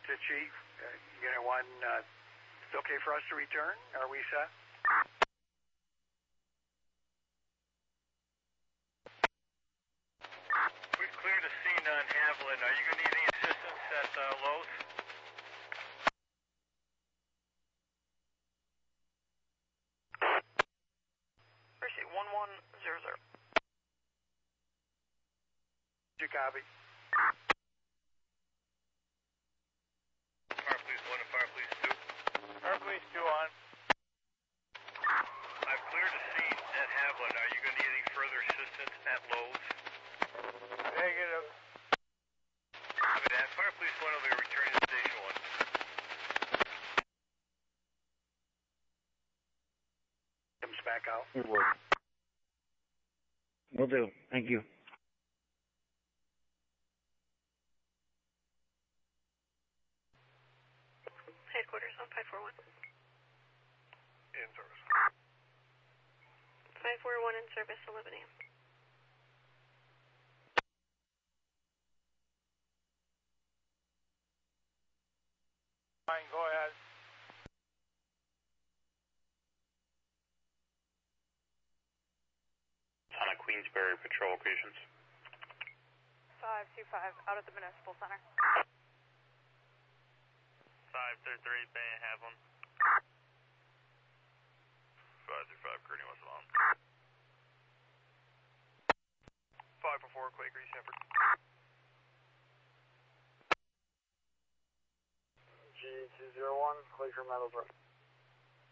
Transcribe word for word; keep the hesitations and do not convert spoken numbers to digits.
to Chief. Uh, Unit one, uh, it's okay for us to return? Are we set? We've cleared the scene on Haviland. Are you going to need any assistance at uh, Lowe's? Receipt one one zero zero. Did you copy? Fire Police one and Fire Police two. Fire Police two on. I've cleared the scene at Haviland. Are you going to need any further assistance at Lowe's? Negative. Copy that. Fire Police one will be returning to Station one. Comes back out. It will. Will do. Thank you. Headquarters on five four one. In service. five four one in service, eleven a m Fine, go ahead. On a Queensbury patrol patients. five two five, out at the Municipal Center. five three three, Bay and Haviland. five three five, Kearney West Lawn. five four four, Quaker East Hanford. G two zero one, Quaker Meadows Road.